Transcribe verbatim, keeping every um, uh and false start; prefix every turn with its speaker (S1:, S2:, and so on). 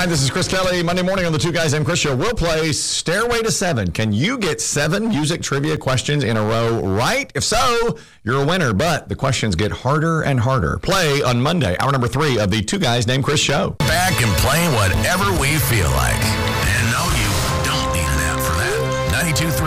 S1: Hi, this is Chris Kelly. Monday morning on the Two Guys Named Chris Show. We'll play Stairway to Seven. Can you get seven music trivia questions in a row right? If so, you're a winner. But the questions get harder and harder. Play on Monday, hour number three of the Two Guys Named Chris Show.
S2: Back and playing whatever we feel like. And no, you don't need an app for that. ninety-two point three